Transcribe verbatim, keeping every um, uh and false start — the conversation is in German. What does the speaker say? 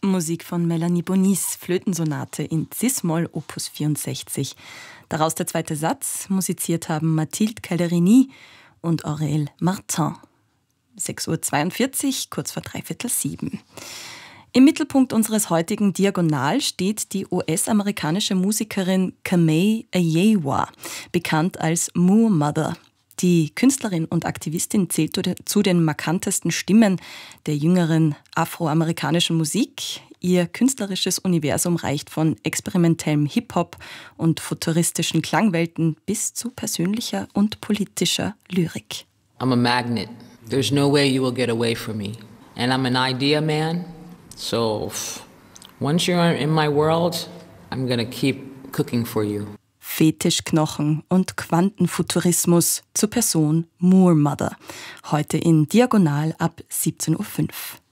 Musik von Melanie Bonis, Flötensonate in Cis-Moll, Opus vierundsechzig. Daraus der zweite Satz, musiziert haben Mathilde Calderini und Aurel Martin. sechs Uhr zweiundvierzig, kurz vor dreiviertel sieben. Im Mittelpunkt unseres heutigen Diagonal steht die U S-amerikanische Musikerin Kamei Ayewa, bekannt als Moor Mother. Die Künstlerin und Aktivistin zählt zu den markantesten Stimmen der jüngeren afroamerikanischen Musik. Ihr künstlerisches Universum reicht von experimentellem Hip-Hop und futuristischen Klangwelten bis zu persönlicher und politischer Lyrik. I'm a magnet. There's no way you will get away from me. And I'm an idea man. So once you're in my world, I'm gonna keep cooking for you. Fetischknochen und Quantenfuturismus zur Person Moor Mother. Heute in Diagonal ab siebzehn Uhr fünf.